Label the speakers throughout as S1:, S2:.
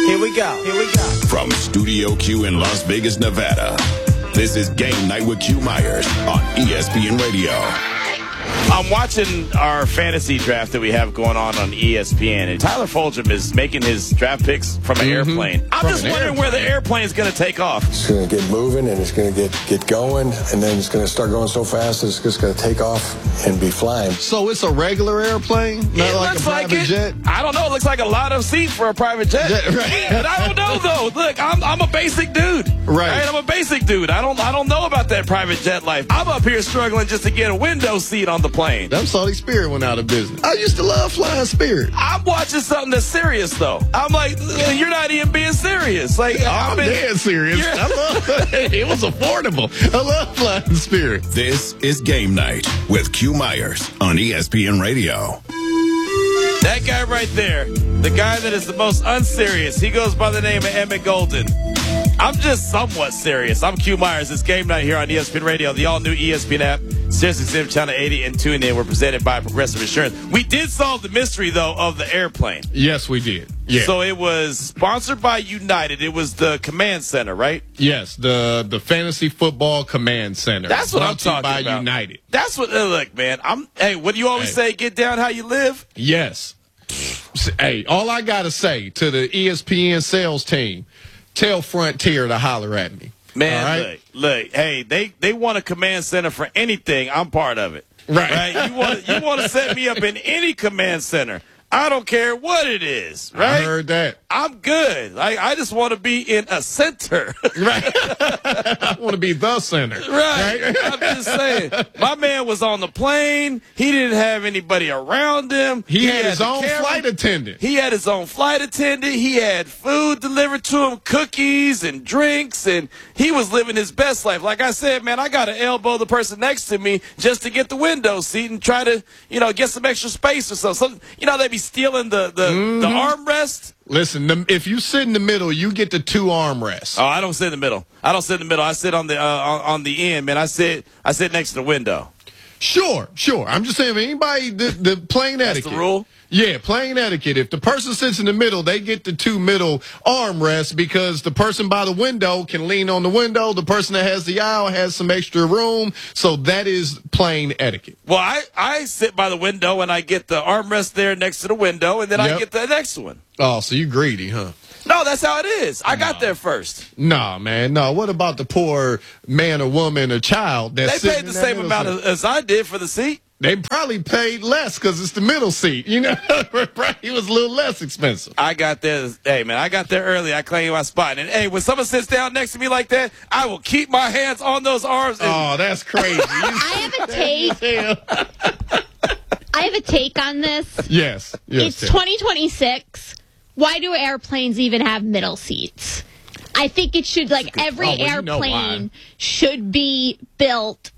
S1: Here we go.
S2: From Studio Q in Las Vegas, Nevada, this is Game Night with Q Myers on ESPN Radio.
S3: I'm watching our fantasy draft that we have going on ESPN, and Tyler Fulgham is making his draft picks from an airplane. I'm just wondering where the airplane is going to take off.
S4: It's going to get moving, and it's going to get going, and then it's going to start going so fast that it's just going to take off and be flying.
S5: So it's a regular airplane, not like a private jet?
S3: I don't know. It looks like a lot of seats for a private jet.
S5: Right.
S3: But I don't know, though. Look, I'm a basic dude.
S5: Right.
S3: I'm a basic dude. I don't know about that private jet life. I'm up here struggling just to get a window seat on the plane.
S5: Them Saudi Spirit went out of business. I used to love flying Spirit.
S3: I'm watching something that's serious, though. I'm like, you're not even being serious. Like,
S5: I'm dead serious. I love it. It was affordable. I love flying Spirit.
S2: This is Game Night with Q Myers on ESPN Radio.
S3: That guy right there, the guy that is the most unserious, he goes by the name of Emmett Golden. I'm just somewhat serious. I'm Q Myers. It's Game Night here on ESPN Radio, the all-new ESPN app, SiriusXM Channel 80, and tune in. We're presented by Progressive Insurance. We did solve the mystery, though, of the airplane.
S5: Yes, we did. Yeah.
S3: So it was sponsored by United. It was the command center, right?
S5: Yes, the Fantasy Football Command Center.
S3: That's what I'm talking
S5: by
S3: about.
S5: United.
S3: That's what, look, man. Hey, what do you always say? Get down how you live?
S5: Yes. Hey, all I got to say to the ESPN sales team, tell Frontier to holler at me.
S3: Man,
S5: right?
S3: look, hey, they want a command center for anything. I'm part of it.
S5: Right.
S3: You want to set me up in any command center. I don't care what it is, right?
S5: I heard that.
S3: I'm good. I just want to be in a center.
S5: Right. I want to be the center.
S3: Right. I'm just saying. My man was on the plane. He didn't have anybody around him.
S5: He had his own flight attendant.
S3: He had his own flight attendant. He had food delivered to him, cookies and drinks, and he was living his best life. Like I said, man, I got to elbow the person next to me just to get the window seat and try to, get some extra space or something. They be stealing the armrest.
S5: Listen, if you sit in the middle, you get the 2 armrests.
S3: Oh, I don't sit in the middle. I sit on the end, man. I sit next to the window.
S5: Sure. I'm just saying, if anybody, the plain etiquette.
S3: That's the rule?
S5: Yeah, plain etiquette. If the person sits in the middle, they get the 2 middle armrests because the person by the window can lean on the window. The person that has the aisle has some extra room. So that is plain etiquette.
S3: Well, I sit by the window and I get the armrest there next to the window, and then I get the next one.
S5: Oh, so you greedy, huh?
S3: No, that's how it is. I got there first.
S5: Nah, man. No, what about the poor man or woman or child that's
S3: They paid the same amount as I did for the seat.
S5: They probably paid less because it's the middle seat. He was a little less expensive.
S3: I got there. Hey, man, I got there early. I claimed my spot. And, hey, when someone sits down next to me like that, I will keep my hands on those arms.
S5: Oh, that's crazy.
S6: I have a take. I have a take on this.
S5: Yes.
S6: It's 2026. Why do airplanes even have middle seats? I think it should, every airplane should be built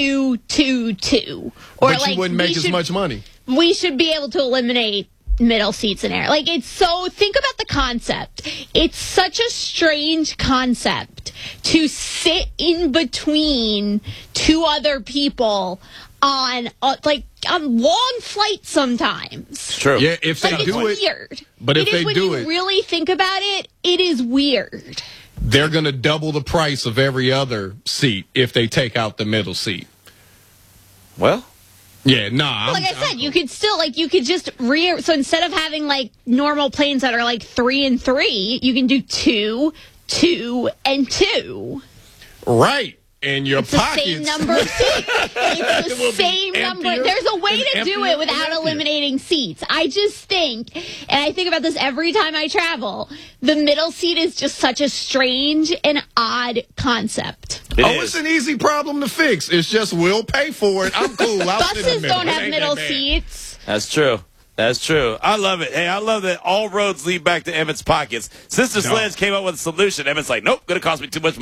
S6: 2-2-2.
S5: But you wouldn't make as much money.
S6: We should be able to eliminate middle seats in air. Think about the concept. It's such a strange concept to sit in between 2 other people on long flights sometimes.
S3: It's true.
S5: Yeah, if they do
S6: it's weird.
S5: But if they do it,
S6: when you really think about it, it is weird.
S5: They're going to double the price of every other seat if they take out the middle seat.
S3: Well,
S5: yeah, nah.
S6: I said, you could still, you could just so instead of having, normal planes that are, 3 and 3, you can do 2, 2, and 2.
S5: Right. And your
S6: It's
S5: pockets.
S6: the same number of seats. It's the same number. There's a way to do it without eliminating seats. I just think, and I think about this every time I travel, the middle seat is just such a strange and odd concept.
S5: It's an easy problem to fix. It's just we'll pay for it. I'm cool.
S6: Buses don't have middle seats.
S3: That's true. That's true. I love it. Hey, I love that all roads lead back to Emmett's pockets. Sister Sledge came up with a solution. Emmett's like, nope, going to cost me too much money.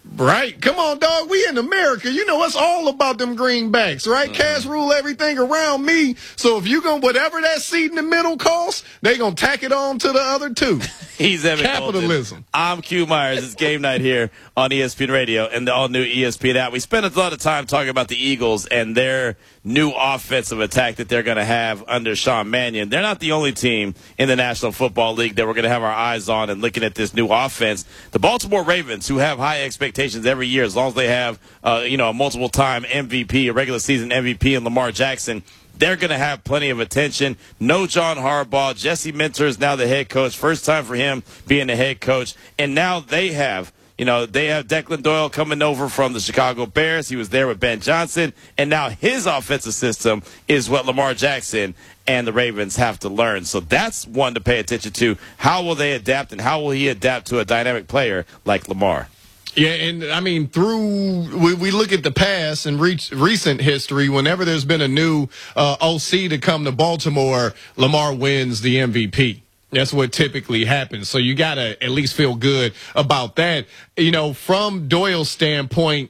S5: Right. Come on, dog. We in America. You know, it's all about them greenbacks, right? Mm-hmm. Cash rule everything around me. So if you whatever that seat in the middle costs, they going to tack it on to the other two.
S3: He's Evan
S5: Capitalism.
S3: Golden. I'm Q Myers. It's game night here on ESPN Radio and the all-new ESPN app. We spent a lot of time talking about the Eagles and their new offensive attack that they're going to have under Sean Mannion. They're not the only team in the National Football League that we're going to have our eyes on and looking at this new offense. The Baltimore Ravens, who have high expectations every year as long as they have a multiple-time MVP, a regular season MVP in Lamar Jackson, they're going to have plenty of attention. No John Harbaugh. Jesse Minter is now the head coach. First time for him being the head coach. And now they have Declan Doyle coming over from the Chicago Bears. He was there with Ben Johnson. And now his offensive system is what Lamar Jackson and the Ravens have to learn. So that's one to pay attention to. How will they adapt, and how will he adapt to a dynamic player like Lamar?
S5: Yeah, and I mean, we look at the past and recent history, whenever there's been a new OC to come to Baltimore, Lamar wins the MVP. That's what typically happens. So you got to at least feel good about that. From Doyle's standpoint,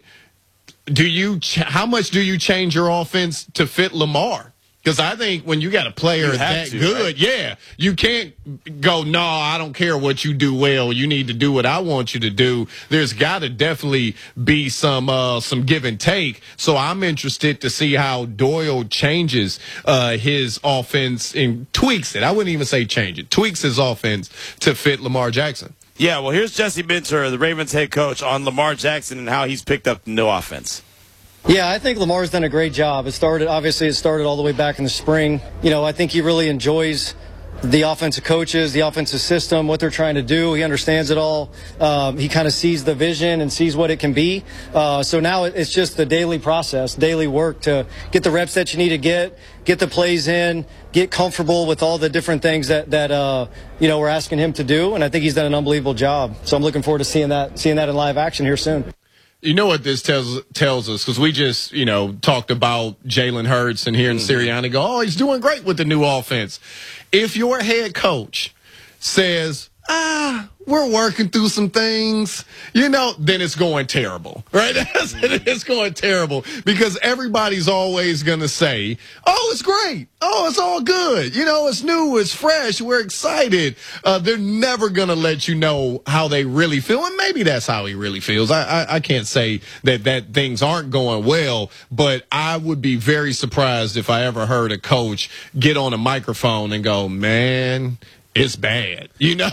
S5: how much do you change your offense to fit Lamar? Because I think when you got a player that good, right? Yeah, you can't go, no, I don't care what you do well. You need to do what I want you to do. There's got to definitely be some give and take. So I'm interested to see how Doyle changes his offense and tweaks it. I wouldn't even say change it. Tweaks his offense to fit Lamar Jackson.
S3: Yeah, well, here's Jesse Minter, the Ravens head coach, on Lamar Jackson and how he's picked up the new offense.
S1: Yeah, I think Lamar's done a great job. It started all the way back in the spring. I think he really enjoys the offensive coaches, the offensive system, what they're trying to do. He understands it all. He kind of sees the vision and sees what it can be. So now it's just the daily process, daily work to get the reps that you need to get the plays in, get comfortable with all the different things that we're asking him to do. And I think he's done an unbelievable job. So I'm looking forward to seeing that in live action here soon.
S5: You know what this tells us, because we just, talked about Jalen Hurts and hearing Sirianni go, oh, he's doing great with the new offense. If your head coach says, we're working through some things, then it's going terrible, right? It's going terrible because everybody's always going to say, oh, it's great. Oh, it's all good. It's new, it's fresh. We're excited. They're never going to let you know how they really feel. And maybe that's how he really feels. I can't say that things aren't going well, but I would be very surprised if I ever heard a coach get on a microphone and go, man, it's bad.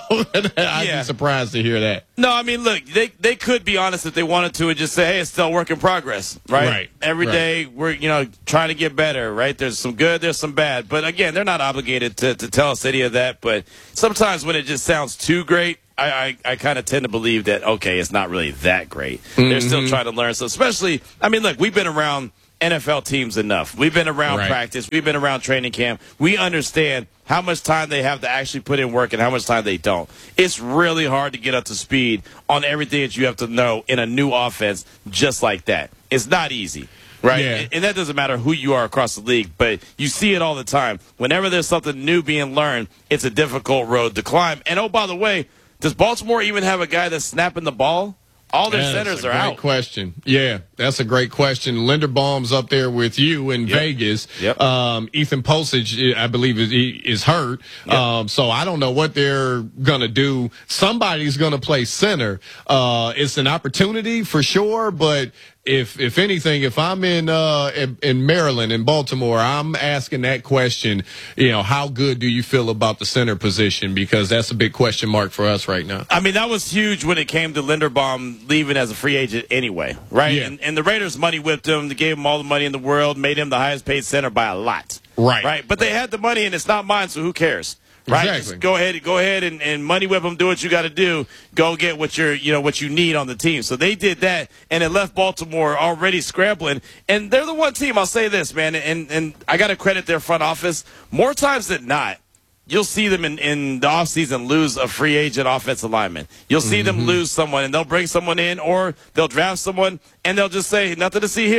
S5: I'd be surprised to hear that.
S3: No, I mean, look, they could be honest if they wanted to and just say, hey, it's still a work in progress, right? Every day we're, trying to get better, right? There's some good, there's some bad. But, again, they're not obligated to tell us any of that. But sometimes when it just sounds too great, I kind of tend to believe that, okay, it's not really that great. Mm-hmm. They're still trying to learn. So especially, look, we've been around NFL teams enough. We've been around practice. We've been around training camp. We understand how much time they have to actually put in work and how much time they don't. It's really hard to get up to speed on everything that you have to know in a new offense just like that. It's not easy, right?
S5: Yeah.
S3: And that doesn't matter who you are across the league, but you see it all the time. Whenever there's something new being learned, it's a difficult road to climb. And, oh, by the way, does Baltimore even have a guy that's snapping the ball? All their centers are out.
S5: Great question. Yeah, that's a great question. Linderbaum's up there with you in Vegas.
S3: Yep.
S5: Ethan Postage, I believe, is hurt. Yep. So I don't know what they're going to do. Somebody's going to play center. It's an opportunity for sure, but if anything, if I'm in Maryland, in Baltimore, I'm asking that question, how good do you feel about the center position? Because that's a big question mark for us right now.
S3: That was huge when it came to Linderbaum leaving as a free agent anyway, right?
S5: Yeah.
S3: And the Raiders money whipped him. They gave him all the money in the world, made him the highest paid center by a lot.
S5: Right.
S3: But they had the money, and it's not mine, so who cares? Right?
S5: Exactly.
S3: Just go ahead and money whip them, do what you got to do. Go get what what you need on the team. So they did that, and it left Baltimore already scrambling. And they're the one team, I'll say this, man, and I got to credit their front office. More times than not, you'll see them in the offseason lose a free agent offensive lineman. You'll see them lose someone, and they'll bring someone in, or they'll draft someone, and they'll just say, nothing to see here.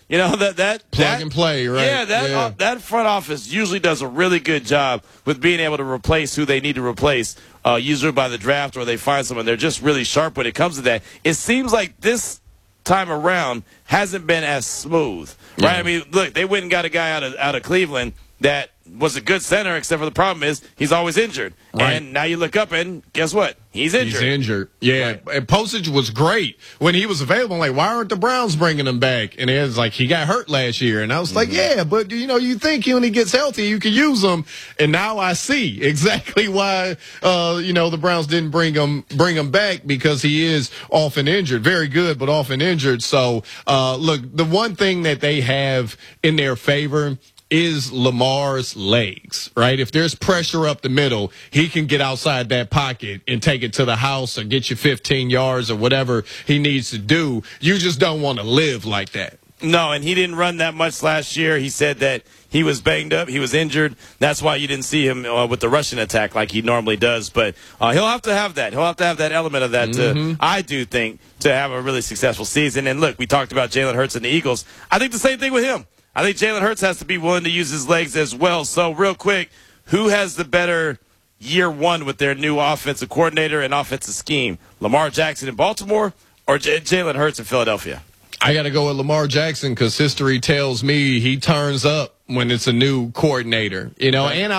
S3: You know, that
S5: plug and play, right?
S3: Yeah, that front office usually does a really good job with being able to replace who they need to replace, usually by the draft or they find someone. They're just really sharp when it comes to that. It seems like this time around hasn't been as smooth, right? I mean, look, they went and got a guy out of Cleveland that was a good center, except for the problem is he's always injured. Right. And now you look up and guess what? He's injured.
S5: He's injured. Yeah. Right. And Postage was great when he was available. I'm like, why aren't the Browns bringing him back? And it was like, he got hurt last year. And I was like, yeah, but you think when he gets healthy, you can use him. And now I see exactly why, the Browns didn't bring him back, because he is often injured. Very good, but often injured. So, look, the one thing that they have in their favor is Lamar's legs, right? If there's pressure up the middle, he can get outside that pocket and take it to the house or get you 15 yards or whatever he needs to do. You just don't want to live like that.
S3: No, and he didn't run that much last year. He said that he was banged up. He was injured. That's why you didn't see him with the rushing attack like he normally does. But he'll have to have that. He'll have to have that element of that, I do think, to have a really successful season. And, look, we talked about Jalen Hurts and the Eagles. I think the same thing with him. I think Jalen Hurts has to be willing to use his legs as well. So, real quick, who has the better year one with their new offensive coordinator and offensive scheme? Lamar Jackson in Baltimore or Jalen Hurts in Philadelphia?
S5: I got to go with Lamar Jackson, because history tells me he turns up when it's a new coordinator, and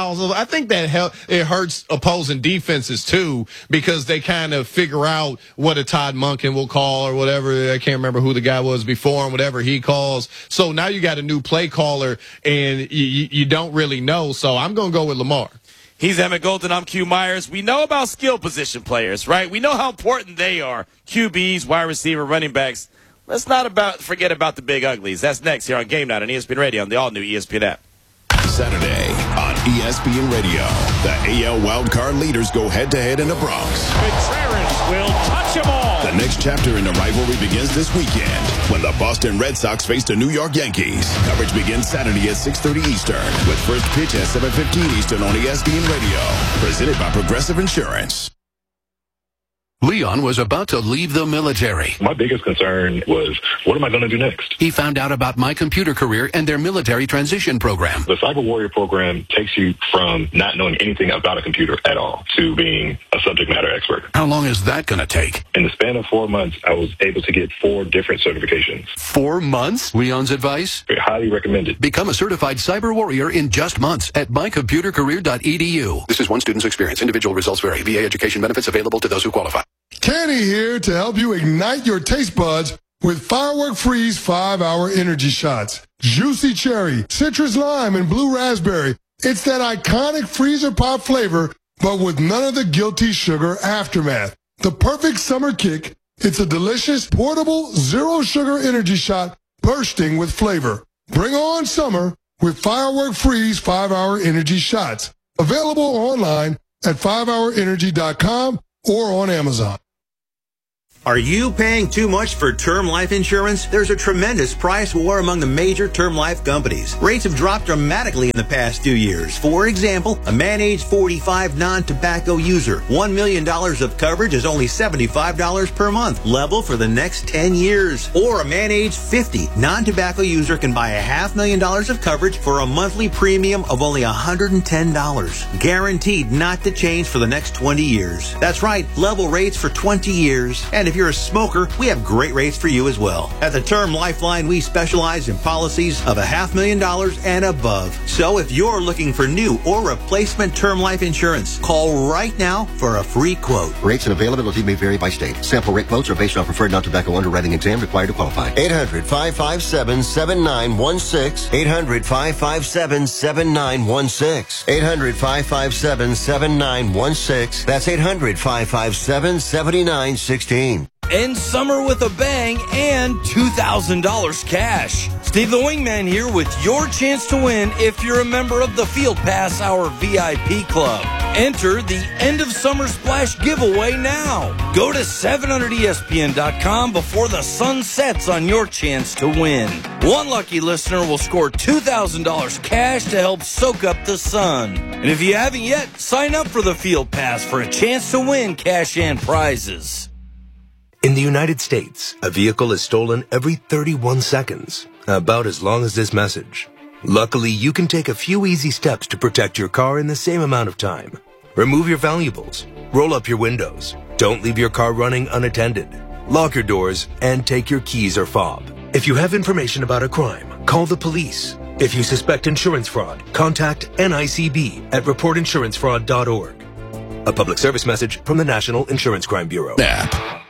S5: I think that it hurts opposing defenses too, because they kind of figure out what a Todd Monken will call or whatever. I can't remember who the guy was before him, whatever he calls. So now you got a new play caller and you don't really know. So I'm going to go with Lamar.
S3: He's Emmett Golden. I'm Q Myers. We know about skill position players, right? We know how important they are. QBs, wide receiver, running backs. Let's not forget about the big uglies. That's next here on Game Night on ESPN Radio on the all-new ESPN app.
S2: Saturday on ESPN Radio, the AL wildcard leaders go head-to-head in the Bronx.
S7: Contreras will touch them all.
S2: The next chapter in the rivalry begins this weekend when the Boston Red Sox face the New York Yankees. Coverage begins Saturday at 6:30 Eastern with first pitch at 7:15 Eastern on ESPN Radio. Presented by Progressive Insurance.
S8: Leon was about to leave the military.
S9: My biggest concern was, what am I going to do next?
S8: He found out about My Computer Career and their military transition program.
S9: The Cyber Warrior program takes you from not knowing anything about a computer at all to being a subject matter expert.
S8: How long is that going to take?
S9: In the span of 4 months, I was able to get 4 different certifications.
S8: 4 months? Leon's advice?
S9: Highly recommended.
S8: Become a certified cyber warrior in just months at mycomputercareer.edu. This is one student's experience. Individual results vary. VA education benefits available to those who qualify.
S10: Kenny here to help you ignite your taste buds with Firework Freeze 5-hour energy shots. Juicy cherry, citrus lime, and blue raspberry. It's that iconic freezer pop flavor, but with none of the guilty sugar aftermath. The perfect summer kick. It's a delicious, portable, zero-sugar energy shot bursting with flavor. Bring on summer with Firework Freeze 5-hour energy shots. Available online at 5hourenergy.com or on Amazon.
S11: Are you paying too much for term life insurance? There's a tremendous price war among the major term life companies. Rates have dropped dramatically in the past 2 years. For example, a man age 45 non-tobacco user, $1 million of coverage is only $75 per month, level for the next 10 years. Or a man age 50 non-tobacco user can buy $500,000 of coverage for a monthly premium of only $110, guaranteed not to change for the next 20 years. That's right, level rates for 20 years. And if you're a smoker, we have great rates for you as well. At the Term Lifeline, we specialize in policies of $500,000 and above. So if you're looking for new or replacement term life insurance, call right now for a free quote.
S12: Rates and availability may vary by state. Sample rate quotes are based on preferred non-tobacco underwriting exam required to qualify. 800-557-7916. 800-557-7916. 800-557-7916. That's 800-557-7916.
S13: End summer with a bang and $2,000 cash. Steve the Wingman here with your chance to win if you're a member of the Field Pass Hour VIP Club. Enter the End of Summer Splash giveaway now. Go to 700ESPN.com before the sun sets on your chance to win. One lucky listener will score $2,000 cash to help soak up the sun. And if you haven't yet, sign up for the Field Pass for a chance to win cash and prizes.
S14: In the United States, a vehicle is stolen every 31 seconds. About as long as this message. Luckily, you can take a few easy steps to protect your car in the same amount of time. Remove your valuables. Roll up your windows. Don't leave your car running unattended. Lock your doors and take your keys or fob. If you have information about a crime, call the police. If you suspect insurance fraud, contact NICB at reportinsurancefraud.org. A public service message from the National Insurance Crime Bureau.
S2: App.